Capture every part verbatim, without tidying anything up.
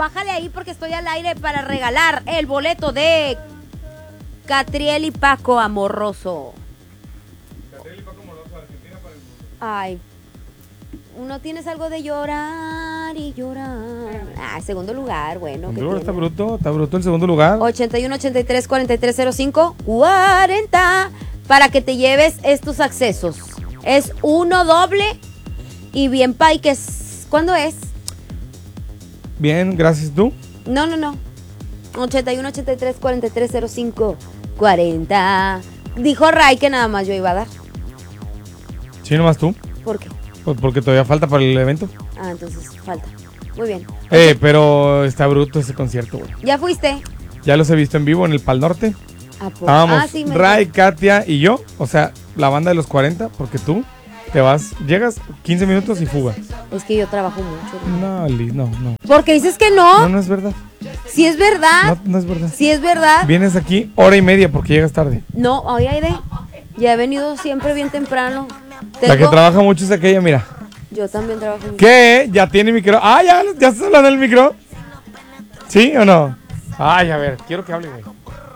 bájale ahí porque estoy al aire para regalar el boleto de Catriel y Paco Amoroso. Catriel y Paco Amoroso, Argentina para el mundo. Ay, ¿no tienes algo de llorar y llorar? Ah, segundo lugar, bueno. Segundo está bruto, está bruto el segundo lugar. ochenta y uno, ochenta y tres, cuarenta y tres cero cinco, cuarenta para que te lleves estos accesos. Es uno doble y bien pay, que es... ¿Cuándo es? Bien, gracias, ¿tú? No, no, no. ochenta y uno, ochenta y tres, cuarenta y tres cero cinco, cuarenta. Dijo Ray que nada más yo iba a dar. Sí, nomás tú. ¿Por qué? Pues porque todavía falta para el evento. Ah, entonces falta. Muy bien. Eh, okay. Pero está bruto ese concierto, güey. ¿Ya fuiste? Ya los he visto en vivo en el Pal Norte. ¿A poco? Vamos, ah, sí, Ray, Katia y yo. O sea, la banda de los cuarenta, porque tú te vas, llegas quince minutos y fuga. Es que yo trabajo mucho. No, Liz, no, no. ¿Por qué dices que no? No, no es verdad. Sí es verdad. No, no es verdad. Sí es verdad. Vienes aquí hora y media porque llegas tarde. No, hoy Aide, ya he venido siempre bien temprano. ¿Tengo? La que trabaja mucho es aquella, mira. Yo también trabajo mucho. ¿Qué? ¿Ya tiene micro? Ah, ya, ya estás hablando del micro. ¿Sí o no? Ay, a ver, quiero que hable, güey.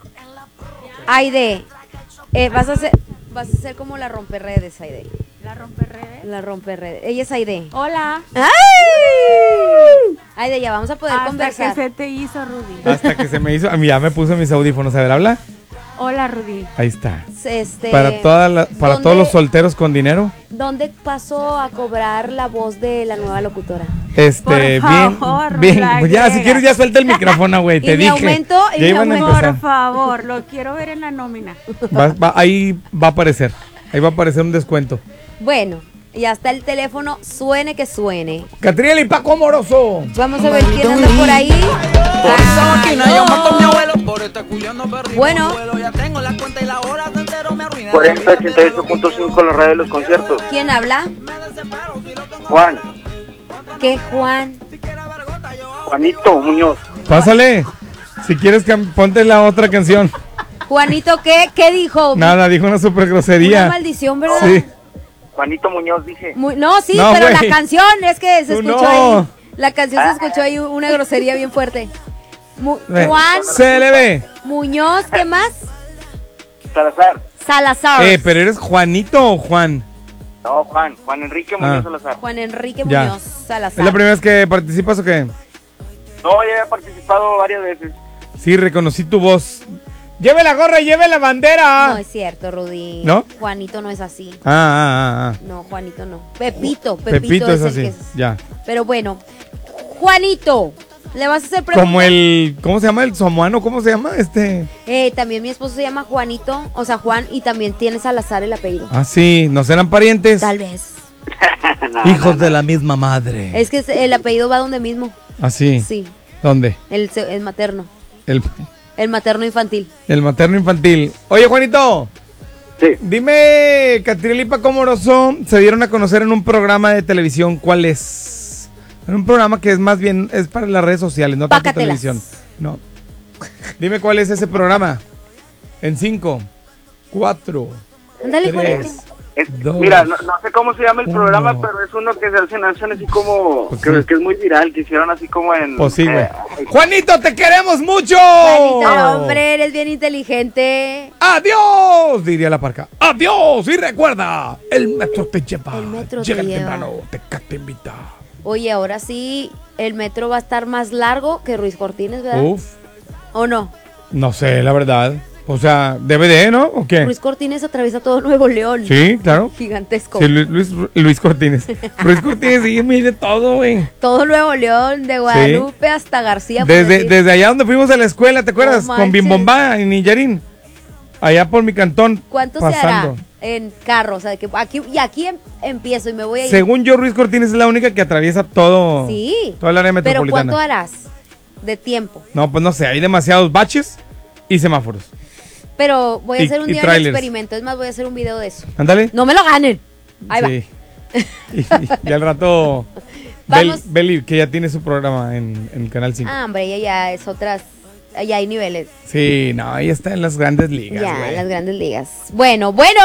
Aide, eh, vas a hacer, vas a hacer como la romperredes, Aide. ¿La romperredes? La romperredes. Ella es Aide. Hola. ¡Ay! Aide, ya vamos a poder Hasta conversar. Hasta que se te hizo, Rudy. Hasta que se me hizo. A mí ya me puse mis audífonos. A ver, habla. Hola, Rudy. Ahí está. Este, para toda la, para ¿dónde, todos los solteros con dinero. ¿Dónde pasó a cobrar la voz de la nueva locutora? Este, Por bien, favor, bien. Pues ya, si quieres ya suelta el micrófono, güey. Te y dije. Mi aumento, y ya mi iban aumento. a empezar. Por favor, lo quiero ver en la nómina. Va, va, ahí va a aparecer. Ahí va a aparecer un descuento. Bueno, ya está el teléfono, suene que suene. Catriel y Paco Amoroso. Vamos a ver quién anda por ahí. Por esa máquina yo mato a mi abuelo. Por esta culiando perdido. Bueno. Ya tengo la cuenta y la hora de entero me arruinaron. cuarenta ochenta y ocho punto cinco la radio de los conciertos. ¿Quién habla? Juan. ¿Qué Juan? Juanito Muñoz. Pásale. Si quieres, ponte la otra canción. Juanito, ¿qué? ¿Qué dijo? Nada, dijo una super grosería. Una maldición, ¿verdad? Sí. Juanito Muñoz, dije. Muy, no, sí, no, pero wey. la canción es que se Tú escuchó no. ahí. La canción se escuchó ahí una grosería bien fuerte. Mu Juan. Se le ve. Muñoz, ¿qué más? Salazar. Salazar. Eh, pero eres Juanito o Juan. No, Juan. Juan Enrique Muñoz ah. Salazar. Juan Enrique ya. Muñoz Salazar. ¿Es la primera vez que participas o qué? No, ya he participado varias veces. Sí, reconocí tu voz. ¡Lleve la gorra y lleve la bandera! No es cierto, Rudy. ¿No? Juanito no es así. Ah, ah, ah. ah. No, Juanito no. Pepito, Pepito, Pepito es, es así, el que es. ya. Pero bueno, Juanito, le vas a hacer preguntas. Como el, ¿cómo se llama? El somoano, ¿cómo se llama? Este. Eh, también mi esposo se llama Juanito, o sea, Juan, y también tiene Salazar el apellido. Ah, sí, ¿no serán parientes? Tal vez. no, Hijos no, no. de la misma madre. Es que el apellido va donde mismo. ¿Ah, sí? Sí. ¿Dónde? El, el materno. El, el materno infantil. El materno infantil. Oye, Juanito. Sí. Dime, Catriel y Paco Amoroso se dieron a conocer en un programa de televisión. ¿Cuál es? En un programa que es más bien, es para las redes sociales, no tanto Pácatelas. televisión. No. Dime cuál es ese programa. En cinco, cuatro, Ándale, tres, Juanito. Es, dos, mira, no, no sé cómo se llama el uno. programa, pero es uno que se hacen, hacen así como, Pues que, sí. que es muy viral, que hicieron así como en... Pues sí, güey. eh, ¡Juanito, te queremos mucho! Juanito, hombre, eres bien inteligente. ¡Adiós! Diría la parca. ¡Adiós! Y recuerda, el metro te lleva. El metro te Llega lleva. temprano, te, te invita. Oye, ahora sí, el metro va a estar más largo que Ruiz Cortines, ¿verdad? Uf, ¿O no? no sé, la verdad. O sea, D V D, ¿no? ¿O qué? Ruiz Cortines atraviesa todo Nuevo León. Sí, claro. Gigantesco. Sí, Luis, Luis, Luis Cortines. Luis Cortines sí mide todo, güey. Todo Nuevo León, de Guadalupe hasta García. por Desde, decir. desde allá donde fuimos a la escuela, ¿te acuerdas? No Con manches. Bimbombá en Nillarín. Allá por mi cantón. ¿Cuánto pasando. se hará en carro? O sea, que aquí, y aquí em- empiezo y me voy a ir. Según yo, Ruiz Cortines es la única que atraviesa todo. Sí. Toda el área Pero metropolitana. ¿cuánto harás de tiempo? No, pues no sé, hay demasiados baches y semáforos. Pero voy a Y- hacer un y día el trailers. experimento. Es más, voy a hacer un video de eso. Ándale. ¡No me lo ganen! Ahí Sí. Y, y al rato, Vamos. Bel- Beli, que ya tiene su programa en, en el Canal cinco. va. Ah, hombre, ella ya es otras. Ya hay niveles. Sí, no, ahí está en las grandes ligas, Ya, güey. en las grandes ligas. Bueno, bueno.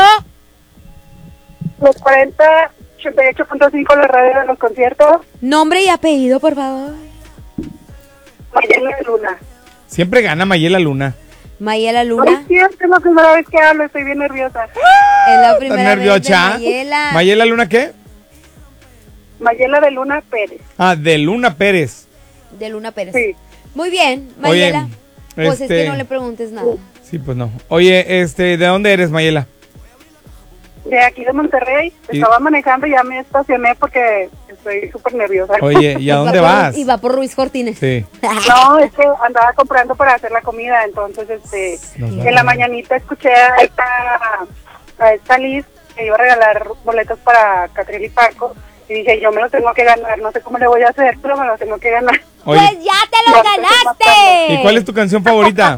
Los cuarenta ochenta y ocho punto cinco la radio de los conciertos. Nombre y apellido, por favor. Mayela Luna. Siempre gana Mayela Luna. Mayela Ay, Luna. sí, es que es la primera vez que hablo, estoy bien nerviosa. Es la ¿Estás primera vez de nerviosa? Mayela. ¿Mayela Luna qué? Mayela de Luna Pérez. Ah, de Luna Pérez. De Luna Pérez. Sí. Muy bien, Oye, Mayela. Pues es este- que no le preguntes nada. Sí, pues no. Oye, este, ¿de dónde eres, Mayela? De aquí de Monterrey. Y- Estaba manejando y ya me estacioné porque estoy súper nerviosa. Oye, ¿y a dónde Va por- vas? Y va por Ruiz Cortines. Sí. No, es que andaba comprando para hacer la comida, entonces este Nos va en la a- mañanita escuché a esta, a esta Liz que iba a regalar boletos para Catril y Paco y dije, yo me los tengo que ganar, no sé cómo le voy a hacer, pero me los tengo que ganar. Oye, Pues ya te lo Ya te estoy ganaste. ¿y cuál es tu canción favorita?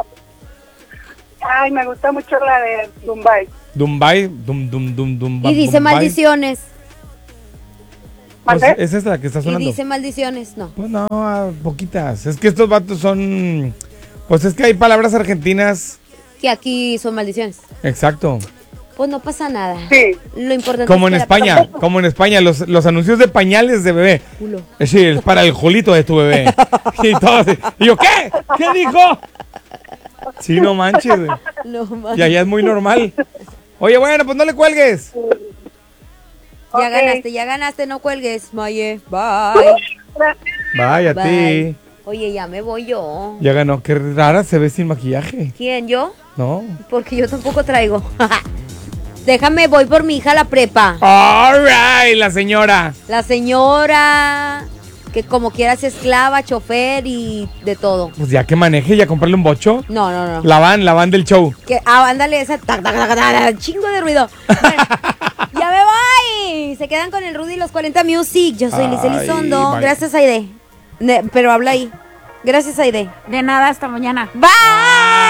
Ay, me gusta mucho la de Dubai. Dumbai, dum dum dum dum. Y dice Dumbai. maldiciones. Pues, ¿Mande? ¿es esta la que está Y sonando? dice maldiciones, no. Pues no, ah, poquitas. Es que estos vatos son... Pues es que hay palabras argentinas. Que aquí son maldiciones. Exacto. Pues no pasa nada. Sí. Lo importante Como es en que España, como en España, los, los anuncios de pañales de bebé. la culo. Eh, Sí, es para el julito de tu bebé. Y todo así. Y yo, ¿qué? ¿Qué dijo? Sí, no manches. güey. No, man. Y allá es muy normal. Oye, bueno, pues no le cuelgues. Ya Ok. ganaste, ya ganaste, no cuelgues. Maye, bye. Vaya a Bye. ti. Oye, ya me voy yo. Ya ganó. Qué rara se ve sin maquillaje. ¿Quién, yo? ¿No? Porque yo tampoco traigo. Déjame, voy por mi hija a la prepa. All right, la señora. La señora, que como quiera es esclava, chofer y de todo. Pues ya que maneje, ya comprarle un bocho. No, no, no. La van, la van del show. Que, ah, ándale, esa tac, tac, tac, tac, tac, chingo de ruido. Bueno, ya me voy. Se quedan con el Rudy y los cuarenta Music. Yo soy Liz Ay, Elizondo. bye. Gracias, Aide. Ne- Pero habla ahí. Gracias, Aide. De nada, hasta mañana. Bye.